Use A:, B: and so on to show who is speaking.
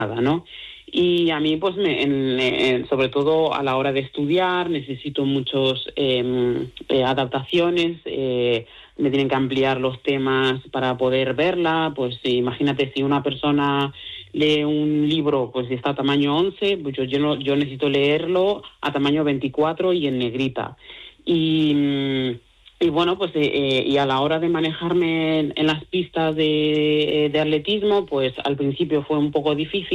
A: ¿no? Y a mí, pues, sobre todo a la hora de estudiar, necesito muchos adaptaciones, me tienen que ampliar los temas para poder verla. Pues imagínate, si una persona lee un libro, pues si está a tamaño 11, pues yo necesito leerlo a tamaño 24 y en negrita. Y bueno, pues y a la hora de manejarme en las pistas de atletismo, pues al principio fue un poco difícil.